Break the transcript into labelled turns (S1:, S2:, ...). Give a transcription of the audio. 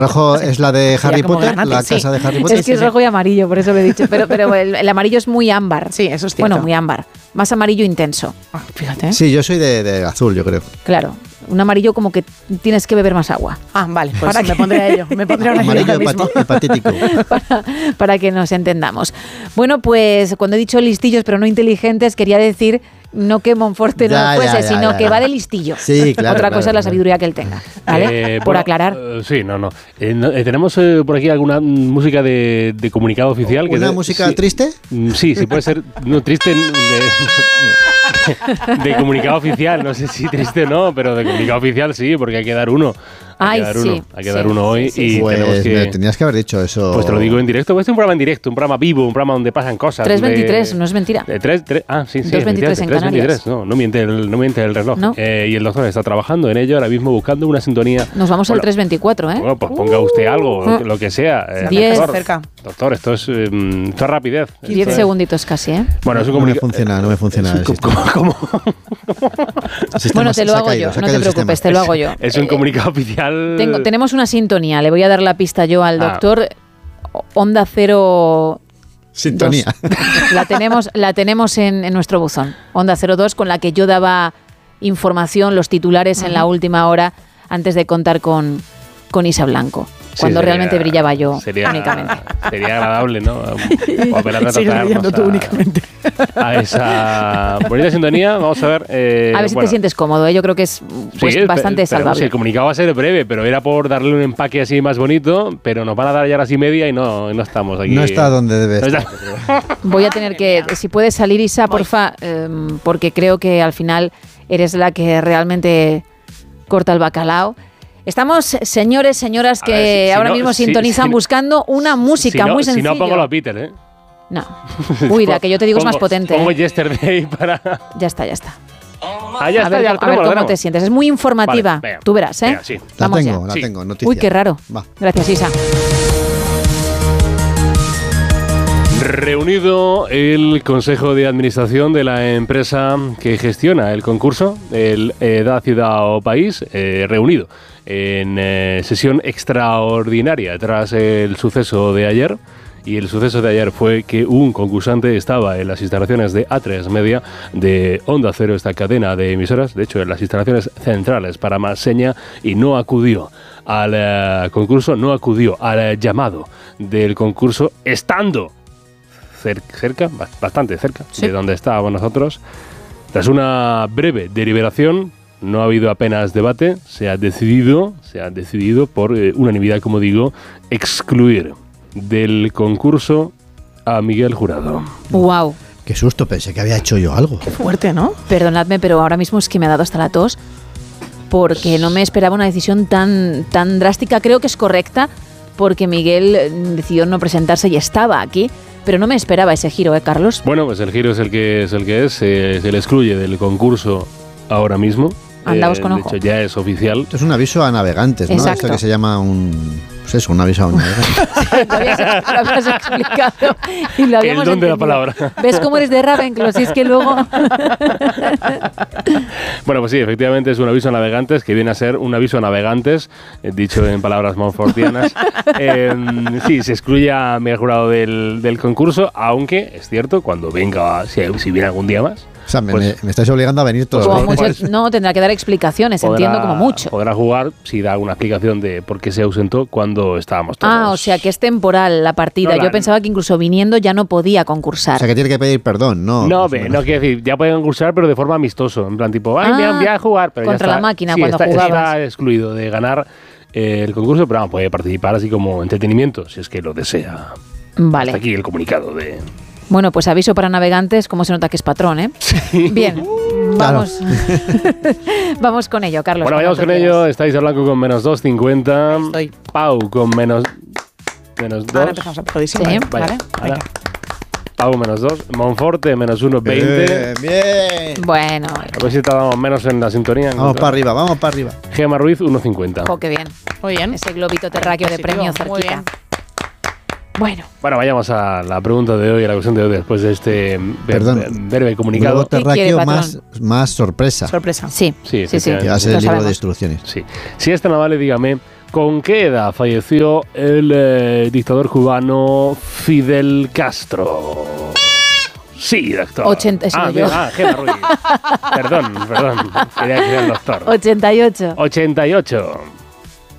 S1: Rojo es la de Harry Potter, la casa de Harry Potter.
S2: Es que es rojo y amarillo, por eso lo he dicho. Pero el amarillo es muy ámbar.
S3: Sí, eso es cierto.
S2: Bueno, muy ámbar. Más amarillo intenso.
S3: Fíjate.
S1: Sí, yo soy de azul, yo creo.
S2: Claro. Un amarillo como que tienes que beber más agua.
S3: Vale, pues me pondré a ello. Me pondré a
S1: amarillo
S3: mismo.
S1: hepatítico.
S2: para que nos entendamos. Bueno, pues cuando he dicho listillos pero no inteligentes, quería decir no que Monforte no fuese, sino que va de listillo.
S1: Sí, claro.
S2: Otra cosa es la sabiduría que él tenga, ¿vale? Por aclarar.
S4: Sí, no. ¿Tenemos por aquí alguna música de comunicado oficial?
S1: ¿Una música triste?
S4: Sí, puede ser. No, triste de comunicado oficial. No sé si triste o no, pero de comunicado oficial sí, porque hay que dar uno. Hay que dar uno hoy.
S1: Sí.
S4: Y
S1: pues
S4: tenemos que...
S1: tenías que haber dicho eso.
S4: Pues te lo digo en directo. Pues es un programa en directo, un programa vivo, un programa donde pasan cosas.
S2: 3:23, no es mentira.
S4: 2:23 en Canarias. No miente el reloj.
S2: No.
S4: Y el doctor está trabajando en ello ahora mismo buscando una sintonía.
S2: Nos vamos al 3:24, ¿eh?
S4: Bueno, pues ponga usted algo, lo que sea.
S2: 10.
S3: Doctor,
S4: esto es rapidez.
S2: 10 segunditos casi, ¿eh?
S4: Bueno, es un
S1: no me funciona.
S4: ¿Cómo?
S2: Bueno, te lo hago yo, no te preocupes, te lo hago yo.
S4: Es un comunicado oficial.
S2: Tenemos una sintonía, le voy a dar la pista yo al doctor. Onda Cero...
S1: Sintonía.
S2: 2. La tenemos en nuestro buzón. Onda 02, con la que yo daba información, los titulares en la última hora, antes de contar con Isa Blanco. Cuando realmente brillaba yo únicamente.
S4: Sería agradable, ¿no?
S3: Sigue brillando tú únicamente.
S4: A esa bonita sintonía, vamos a ver.
S2: A ver si te sientes cómodo, ¿eh? Yo creo que es bastante salvable.
S4: Sí, el comunicado va a ser breve, pero era por darle un empaque así más bonito, pero nos van a dar ya las y media y no estamos aquí.
S1: No está donde debe estar.
S2: Voy a tener que, si puedes salir, Isa, porfa, porque creo que al final eres la que realmente corta el bacalao. Estamos, señores, señoras que ahora mismo sintonizan buscando una música muy sencilla.
S4: Si no, pongo los Beatles, ¿eh?
S2: No. Uy, la que yo te digo es más potente.
S4: Pongo Yesterday para...
S2: Ya está.
S4: Ya
S2: a
S4: está,
S2: ver,
S4: ya
S2: a ver cómo te sientes. Es muy informativa.
S4: Vale,
S2: tú verás, ¿eh?
S4: Venga, sí.
S1: La tengo, noticia.
S2: Uy, qué raro.
S1: Va.
S2: Gracias, Isa.
S4: Reunido el Consejo de Administración de la empresa que gestiona el concurso, el Da Ciudad o País, reunido en sesión extraordinaria tras el suceso de ayer. Y el suceso de ayer fue que un concursante estaba en las instalaciones de A3 Media de Onda Cero, esta cadena de emisoras, de hecho en las instalaciones centrales para más seña, y no acudió al concurso, no acudió al llamado del concurso, estando cerca, bastante cerca de donde estábamos nosotros. Tras una breve deliberación, no ha habido apenas debate, se ha decidido por unanimidad, como digo, excluir del concurso a Miguel Jurado.
S2: Wow.
S1: Qué susto, pensé que había hecho yo algo.
S3: Qué fuerte, ¿no?
S2: Perdonadme, pero ahora mismo es que me ha dado hasta la tos, porque no me esperaba una decisión tan drástica. Creo que es correcta, porque Miguel decidió no presentarse y estaba aquí, pero no me esperaba ese giro, ¿eh, Carlos?
S4: Bueno, pues el giro es el que es. Se le excluye del concurso ahora mismo.
S2: Andaos con ojo.
S4: De hecho, ya es oficial.
S1: Esto es un aviso a navegantes, ¿no?
S2: Exacto.
S1: Esto que se llama un aviso a un navegante.
S2: Lo habías explicado y lo habíamos
S4: El don de la
S2: entendido.
S4: palabra.
S2: ¿Ves cómo eres de Ravenclaw? Si es que luego...
S4: Bueno, pues sí, efectivamente es un aviso a navegantes, que viene a ser un aviso a navegantes, dicho en palabras monfortianas. Sí, se excluye a Miguel Jurado del concurso, aunque es cierto, cuando venga, si viene algún día más.
S1: O sea,
S4: pues,
S1: me estáis obligando a venir todos
S2: Como
S1: los días.
S2: mucho, no, tendrá que dar explicaciones, entiendo, como mucho.
S4: Podrá jugar si da alguna explicación de por qué se ausentó cuando estábamos todos.
S2: O sea que es temporal la partida. Yo pensaba que incluso viniendo ya no podía concursar.
S1: O sea, que tiene que pedir perdón, ¿no?
S4: No quiero decir, ya puede concursar, pero de forma amistoso. En plan, tipo, voy a jugar, pero
S2: contra
S4: ya está.
S2: la máquina,
S4: sí,
S2: cuando jugabas.
S4: Está excluido de ganar el concurso, pero puede participar así como entretenimiento, si es que lo desea.
S2: Vale.
S4: Hasta aquí el comunicado de...
S2: Bueno, pues aviso para navegantes, como se nota que es patrón, ¿eh? Bien, vamos. Vamos con ello, Carlos.
S4: Bueno, vayamos con ello. Estáis a Blanco con menos 2,50.
S3: Estoy.
S4: Pau con menos 2.
S3: Ahora empezamos a prodísimo.
S2: Sí.
S3: Vale.
S4: Ahora. Pau menos 2. Monforte menos 1,20.
S1: Bien.
S2: Bueno.
S4: A ver si tardamos menos en la sintonía.
S1: Vamos para arriba.
S4: Gema Ruiz, 1,50.
S2: Oh, qué bien.
S3: Muy bien.
S2: Ese globito terráqueo de premio
S3: Muy
S2: cerquita.
S3: bien.
S2: Bueno,
S4: vayamos a la pregunta de hoy, a la cuestión de hoy, después de este breve comunicado.
S1: Globo terráqueo
S2: ¿Qué quiere,
S1: más sorpresa.
S3: Sorpresa.
S2: sí.
S4: Sí,
S1: Que va a ser
S2: lo
S1: el libro
S2: sabemos.
S1: de instrucciones.
S4: Sí. Si es tan amable, dígame ¿Con qué edad falleció el dictador cubano Fidel Castro? Sí, doctor.
S2: 80,
S4: Gema Ruiz. Perdón. Quería que era el doctor.
S2: 88.
S4: 88.